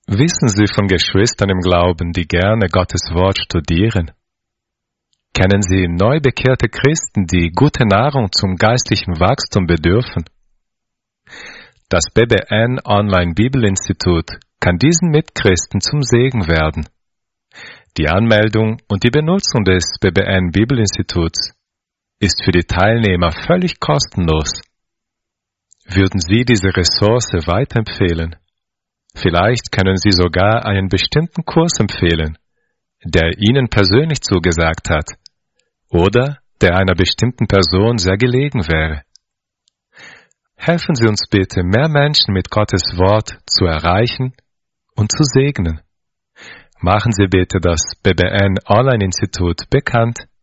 Wissen Sie von Geschwistern im Glauben, die gerne Gottes Wort studieren? Kennen Sie neu bekehrte Christen, die gute Nahrung zum geistlichen Wachstum bedürfen? Das BBN Online Bibelinstitut kann diesen Mitchristen zum Segen werden. Die Anmeldung und die Benutzung des BBN Bibelinstituts ist für die Teilnehmer völlig kostenlos. Würden Sie diese Ressource weiterempfehlen? Vielleicht können Sie sogar einen bestimmten Kurs empfehlen, der Ihnen persönlich zugesagt hat oder der einer bestimmten Person sehr gelegen wäre. Helfen Sie uns bitte, mehr Menschen mit Gottes Wort zu erreichen und zu segnen. Machen Sie bitte das BBN Online Institut bekannt